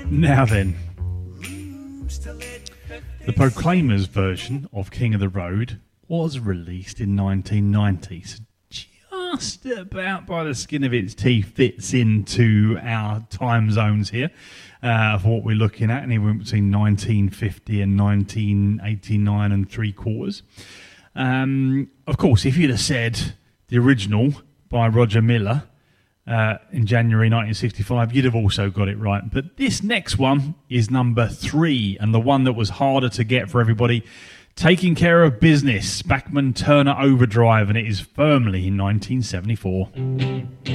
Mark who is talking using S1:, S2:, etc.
S1: Now then, the Proclaimers version of King of the Road was released in 1990. So just about by the skin of its teeth fits into our time zones here of what we're looking at, anywhere between 1950 and 1989 and three quarters. Of course, if you'd have said the original by Roger Miller in January 1965, you'd have also got it right. But this next one is number 3, and the one that was harder to get for everybody. Taking Care of Business, Bachman Turner Overdrive, and it is firmly in 1974.